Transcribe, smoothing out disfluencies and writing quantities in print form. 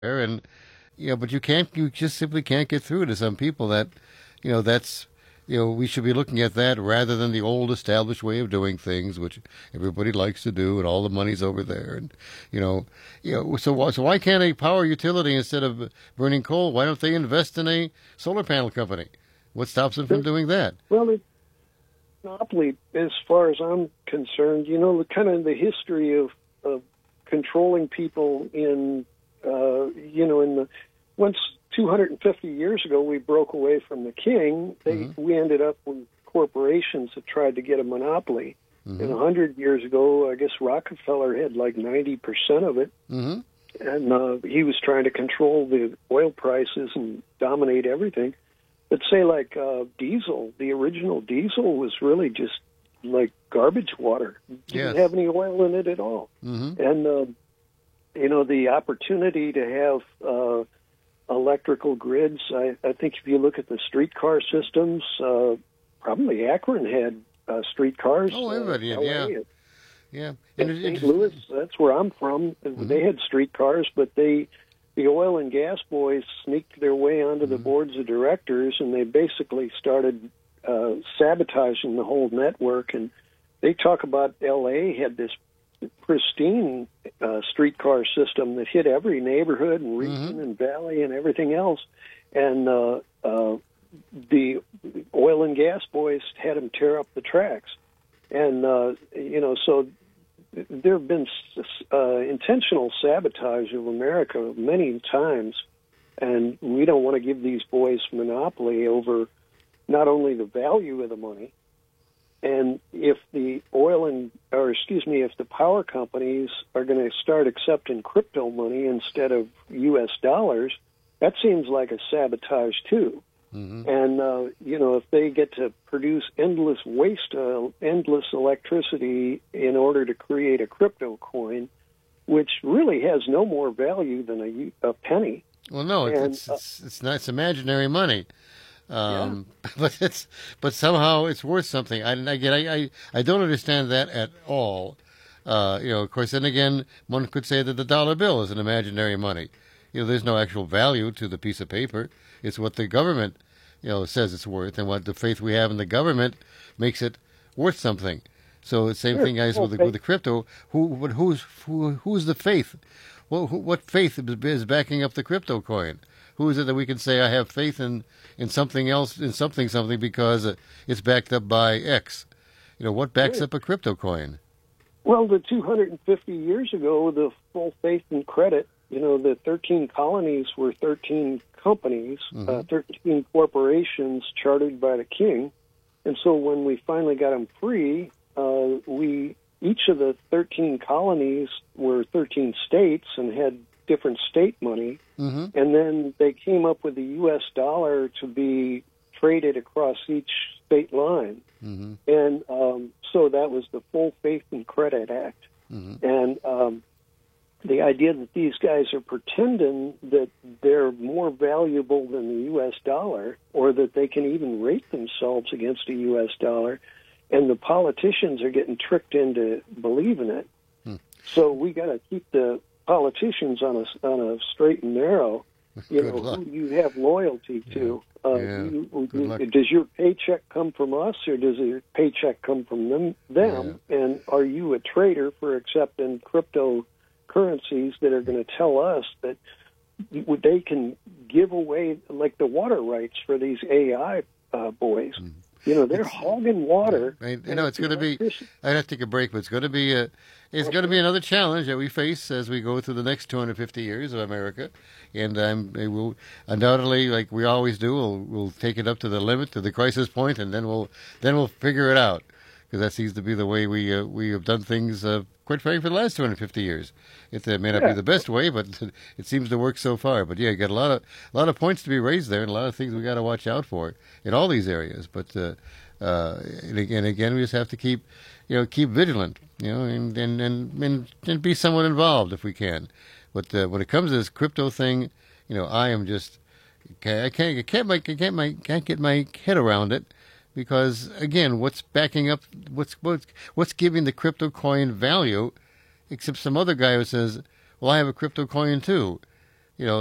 and but you just simply can't get through to some people that, that's, we should be looking at that rather than the old established way of doing things, which everybody likes to do, and all the money's over there, and so why can't a power utility, instead of burning coal, why don't they invest in a solar panel company? What stops them from doing that? Well, it's monopoly, as far as I'm concerned. Kind of the history of controlling people in the once 250 years ago we broke away from the king. We ended up with corporations that tried to get a monopoly. And 100 years ago, I guess Rockefeller had like 90% of it, and he was trying to control the oil prices and dominate everything. But say like diesel, the original diesel was really just like garbage water. Didn't have any oil in it at all. And the opportunity to have electrical grids. I think if you look at the streetcar systems, probably Akron had streetcars. Oh, everybody did, yeah. And St. Louis, that's where I'm from. They had streetcars, but the oil and gas boys sneaked their way onto the boards of directors, and they basically started sabotaging the whole network. And they talk about L.A. had this pristine streetcar system that hit every neighborhood and region and valley and everything else. And the oil and gas boys had them tear up the tracks. And, so there have been intentional sabotage of America many times, and we don't want to give these boys monopoly over not only the value of the money, and if the if the power companies are going to start accepting crypto money instead of U.S. dollars, that seems like a sabotage too. And, if they get to produce endless waste, endless electricity in order to create a crypto coin, which really has no more value than a penny. Well, no, it's not. It's imaginary money. But somehow it's worth something. I don't understand that at all. Of course, then again, one could say that the dollar bill is an imaginary money. There's no actual value to the piece of paper. It's what the government, says it's worth, and what the faith we have in the government makes it worth something. So the same thing, guys, with the crypto. Who's the faith? Well, what faith is backing up the crypto coin? Who is it that we can say I have faith in something else, in something because it's backed up by X? What backs up a crypto coin? Well, the 250 years ago, the full faith and credit, the 13 colonies were 13 companies, 13 corporations chartered by the king. And so when we finally got them free, each of the 13 colonies were 13 states and had different state money. And then they came up with the U.S. dollar to be traded across each state line. And so that was the Full Faith and Credit Act. And the idea that these guys are pretending that they're more valuable than the U.S. dollar, or that they can even rate themselves against a U.S. dollar, and the politicians are getting tricked into believing it. So we got to keep the politicians on a straight and narrow. Who you have loyalty to. Does your paycheck come from us, or does your paycheck come from them? And are you a traitor for accepting cryptocurrencies that are going to tell us that they can give away like the water rights for these AI boys? They're hogging water. It's going to be. I'd have to take a break, but it's going to be going to be another challenge that we face as we go through the next 250 years of America, and we will undoubtedly, like we always do, we'll take it up to the limit, to the crisis point, and then we'll figure it out, because that seems to be the way we have done things. Quite frankly, for the last 250 years, it may not be the best way, but it seems to work so far. But you got a lot of points to be raised there, and a lot of things we got to watch out for in all these areas. But and again, we just have to keep vigilant, and be somewhat involved if we can. But when it comes to this crypto thing, I am just I can't get my head around it. Because again, what's backing up? What's giving the crypto coin value? Except some other guy who says, "Well, I have a crypto coin too."